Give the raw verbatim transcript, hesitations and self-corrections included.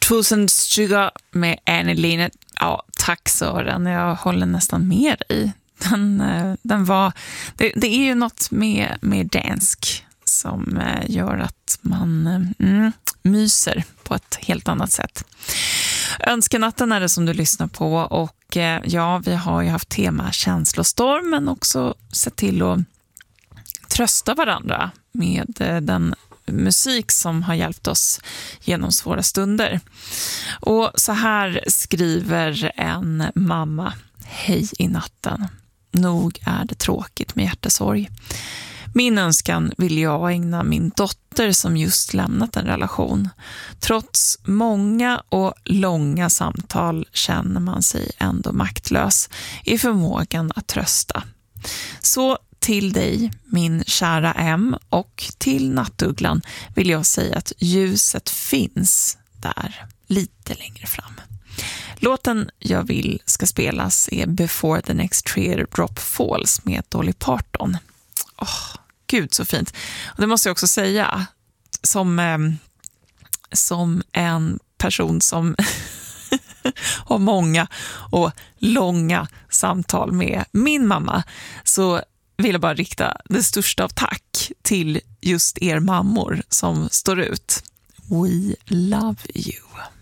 tvåtusentjugo med Annie Linnet. Ja, tack Sören. Jag håller nästan med i. Den, den var, det, det är ju något med, med dansk som gör att man mm, myser på ett helt annat sätt. Önskenatten är det som du lyssnar på, och ja, vi har ju haft tema känslostorm, men också sett till att trösta varandra med den musik som har hjälpt oss genom svåra stunder. Och så här skriver en mamma: hej i natten. Nog är det tråkigt med hjärtesorg. Min önskan vill jag ägna min dotter som just lämnat en relation. Trots många och långa samtal känner man sig ändå maktlös i förmågan att trösta. Så till dig, min kära M, och till nattugglan vill jag säga att ljuset finns där lite längre fram. Låten jag vill ska spelas är Before the Next Teardrop Falls med Dolly Parton. Åh, oh, gud så fint. Och det måste jag också säga, som, eh, som en person som har många och långa samtal med min mamma, så vill jag bara rikta det största av tack till just er mammor som står ut. We love you.